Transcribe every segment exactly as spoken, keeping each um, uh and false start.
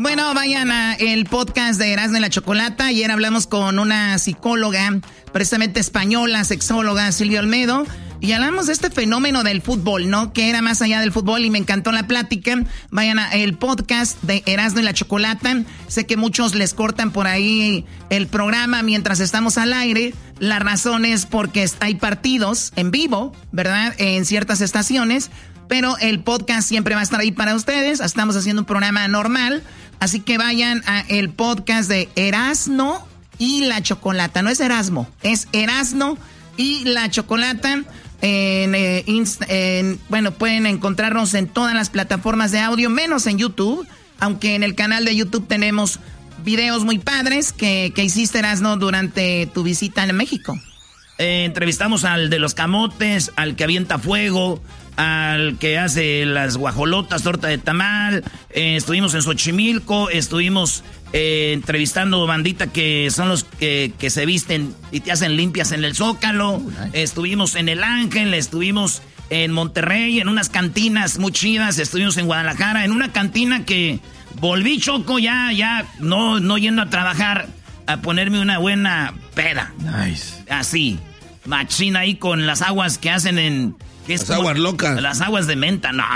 Bueno, vayan a el podcast de Erasmo y la Chocolata. Ayer hablamos con una psicóloga, precisamente española, sexóloga, Silvia Olmedo. Y hablamos de este fenómeno del fútbol, ¿no? Que era más allá del fútbol y me encantó la plática. Vayan a el podcast de Erasmo y la Chocolata. Sé que muchos les cortan por ahí el programa mientras estamos al aire. La razón es porque hay partidos en vivo, ¿verdad? En ciertas estaciones. Pero el podcast siempre va a estar ahí para ustedes. Estamos haciendo un programa normal. Así que vayan a el podcast de Erasmo y la Chocolata. No es Erasmo, es Erasmo y la Chocolata. En, eh, inst- en, bueno, pueden encontrarnos en todas las plataformas de audio, menos en YouTube. Aunque en el canal de YouTube tenemos videos muy padres que, que hiciste, Erasmo, durante tu visita a México. Eh, entrevistamos al de los camotes, al que avienta fuego, al que hace las guajolotas, torta de tamal. Eh, estuvimos en Xochimilco, estuvimos eh, entrevistando bandita que son los que, que se visten y te hacen limpias en el Zócalo. Estuvimos en El Ángel, estuvimos en Monterrey, en unas cantinas muy chidas. Estuvimos en Guadalajara, en una cantina que volví, Choco, ya, ya, no, no yendo a trabajar, a ponerme una buena peda. Nice. Así, machina ahí con las aguas que hacen en... Las como, aguas locas. Las aguas de menta, no.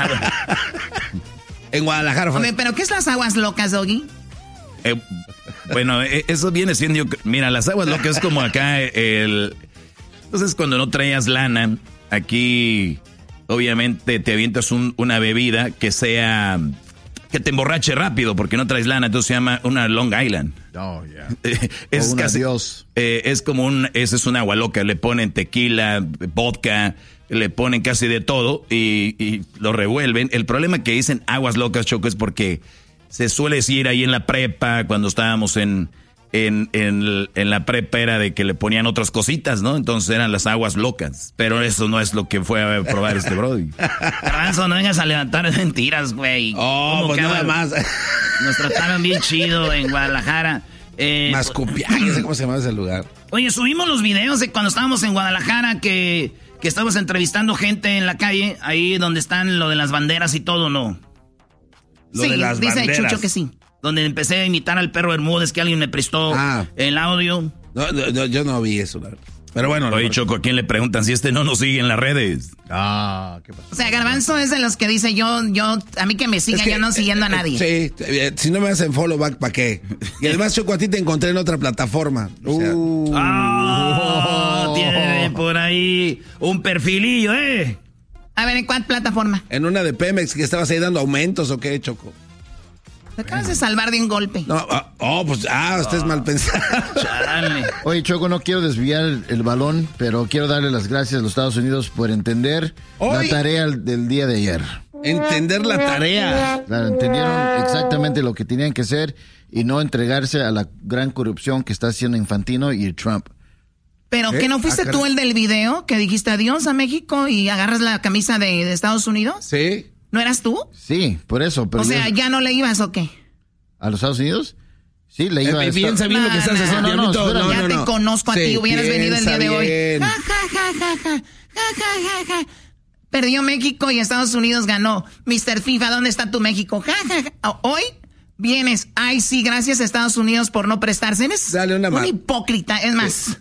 En Guadalajara fue. Oye, ¿pero qué es las aguas locas, Doggy? Eh, bueno, eso viene siendo... Mira, las aguas locas es como acá el... Entonces, cuando no traías lana, aquí obviamente te avientas un, una bebida que sea... que te emborrache rápido porque no traes lana, entonces se llama una Long Island. Oh, yeah. es o un casi, adiós. Eh, es como un... Ese es un agua loca, le ponen tequila, vodka... Le ponen casi de todo y, y lo revuelven. El problema que dicen aguas locas, Choco, es porque se suele decir ahí en la prepa, cuando estábamos en, en, en, en la prepa, era de que le ponían otras cositas, ¿no? Entonces eran las aguas locas. Pero eso no es lo que fue a probar este brody. Ranzo, no vengas a levantar mentiras, güey. Oh, pues nada más. Nos trataron bien chido en Guadalajara. Eh, Mascupiá, no sé cómo se llama ese lugar. Oye, subimos los videos de cuando estábamos en Guadalajara que... que estábamos entrevistando gente en la calle, ahí donde están lo de las banderas y todo, ¿no? Lo sí, de las dice banderas. Chucho que sí. Donde empecé a imitar al perro Bermúdez, que alguien me prestó ah. el audio. No, no, yo no vi eso, la verdad. Pero bueno. Oye, Choco, ¿a quién le preguntan si este no nos sigue en las redes? Ah, ¿qué pasa? O sea, Garbanzo es de los que dice yo, yo, a mí que me sigan, es que, yo no siguiendo a nadie. Sí, si no me hacen follow back, ¿para qué? Y además, Choco, a ti te encontré en otra plataforma. O sea, uh, oh, tiene por ahí un perfilillo, ¿eh? A ver, ¿en cuál plataforma? En una de Pemex, que estabas ahí dando aumentos, ¿o qué, Choco? Te acabas de salvar de un golpe. No, ah, oh, pues, ah, usted oh, es mal pensado. Chale. Oye, Choco, no quiero desviar el, el balón, pero quiero darle las gracias a los Estados Unidos por entender Hoy, la tarea del día de ayer. Entender la tarea. Claro, entendieron exactamente lo que tenían que hacer y no entregarse a la gran corrupción que está haciendo Infantino y Trump. ¿Pero ¿Eh? que no fuiste ah, tú el del video que dijiste adiós a México y agarras la camisa de, de Estados Unidos? Sí. ¿No eras tú? Sí, por eso. Pero o sea, ¿ya no le ibas o qué? ¿A los Estados Unidos? Sí, le iba eh, a... Bien estar... sabiendo no, que estás no, haciendo... No, no, no, no, ya no, te no. conozco a ti, hubieras venido el día de hoy. Ja, ja, ja, ja, ja, ja, ja, ja, ja. Perdió México y Estados Unidos ganó. mister FIFA, ¿dónde está tu México? Ja, ja, ja. Hoy vienes, ay sí, gracias a Estados Unidos por no prestarse. Eres Dale una mano. Un hipócrita, es más... Sí.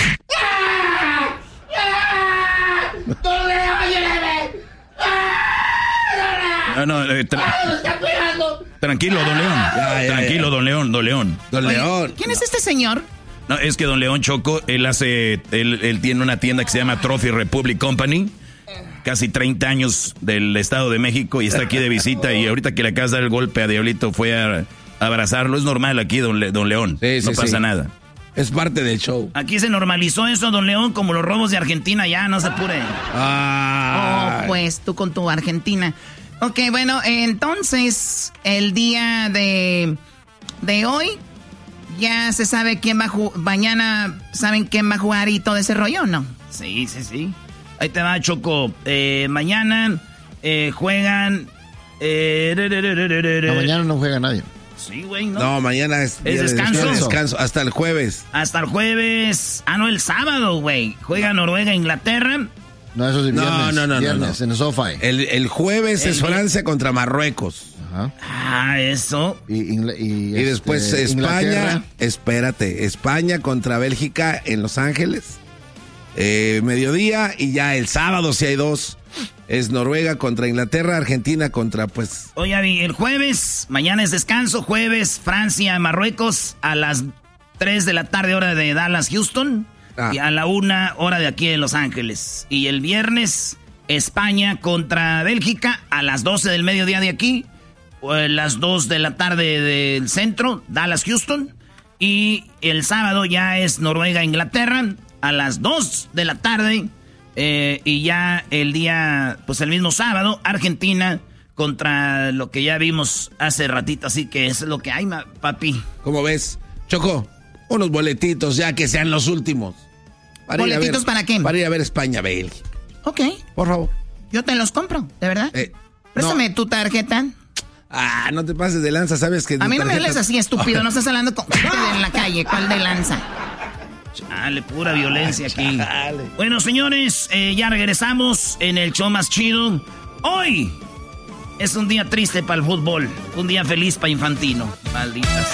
No, no, eh, tra tranquilo, don León. Ya, ya, tranquilo, ya. don León, don León. Don Oye, León. ¿quién es este señor? No, es que don León Choco, él hace, él, él tiene una tienda que se llama Trophy Republic Company. Casi treinta años del Estado de México y está aquí de visita. Y ahorita que le acabas de dar el golpe a Diablito fue a, a abrazarlo. Es normal aquí, don, Le, don León. Sí, sí, no pasa sí. nada. Es parte del show. Aquí se normalizó eso, don León, como los robos de Argentina. Ya, no se apure. Ah. Oh, pues tú con tu Argentina. Ok, bueno, entonces el día de, de hoy ya se sabe quién va a jugar. Mañana saben quién va a jugar y todo ese rollo, ¿no? Sí, sí, sí. Ahí te va, Choco. Eh, mañana eh, juegan... Eh, no, mañana no juega nadie. Sí, güey, ¿no? No, mañana es, ¿Es descanso? Es descanso. Hasta el jueves. Hasta el jueves. Ah, no, el sábado, güey. Juega Noruega, Inglaterra. No, eso es viernes. No, no, no. Viernes, no, no. en el SoFi. El, el jueves el es Francia contra Marruecos. Ajá. Ah, eso. Y, y, y, y después este, España, Inglaterra. espérate, España contra Bélgica en Los Ángeles. Eh, mediodía y ya el sábado si hay dos. Es Noruega contra Inglaterra, Argentina contra pues... Oye, el jueves, mañana es descanso, jueves, Francia, Marruecos, a las tres de la tarde, hora de Dallas, Houston, ah. y a la una, hora de aquí en Los Ángeles. Y el viernes, España contra Bélgica, a las doce del mediodía de aquí, las dos de la tarde del centro, Dallas, Houston. Y el sábado ya es Noruega, Inglaterra, a las dos de la tarde. Eh, y ya el día, pues el mismo sábado, Argentina contra lo que ya vimos hace ratito. Así que eso es lo que hay, papi. ¿Cómo ves? Choco, unos boletitos ya que sean los últimos. Para ¿Boletitos ver, para qué? Para ir a ver España, Bélgica. Ok. Por favor. Yo te los compro, ¿de verdad? Eh, Préstame no. tu tarjeta. Ah, no te pases de lanza, sabes que... A mí no tarjeta... me hables así, estúpido. No estás hablando con gente en la calle. ¿Cuál de lanza? Chale, pura violencia aquí. Chale. Bueno, señores, eh, ya regresamos en el show más chido. Hoy es un día triste para el fútbol, un día feliz para Infantino. Malditas.